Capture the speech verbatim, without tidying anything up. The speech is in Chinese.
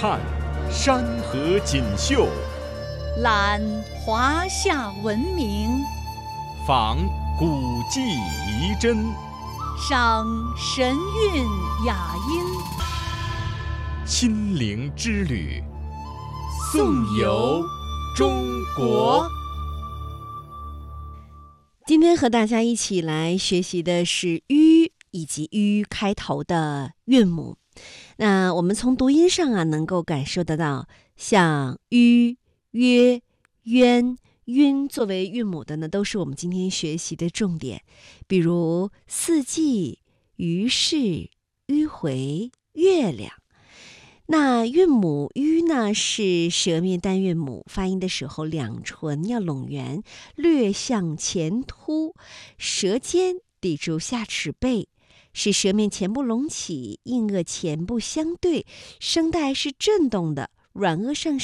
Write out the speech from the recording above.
看山河锦绣， 览华夏文明， 访古迹遗珍， 赏神韵雅音。 亲临之旅，颂游中国。 今天和大家一起来学习的是吁以及吁开头的韵母。那我们从读音上啊，能够感受得到，像吁、约、渊、晕作为韵母的呢，都是我们今天学习的重点。比如四季、于是、迂回、月亮。那韵母吁呢，是舌面单韵母，发音的时候两唇要拢圆，略向前凸，舌尖抵住下齿背，使舌面前部隆起，硬腭前部相对，声带是震动的，软腭上